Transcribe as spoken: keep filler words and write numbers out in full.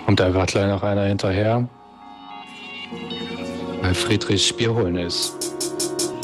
Kommt da gerade gleich noch einer hinterher, weil Friedrichs Bier holen ist.